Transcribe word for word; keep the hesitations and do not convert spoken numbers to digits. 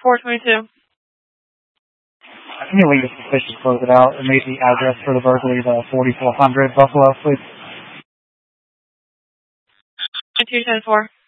four twenty-two. Can you leave the suspicion, close it out, and leave the address for the burglary, the forty-four hundred Buffalo, please? two ten four.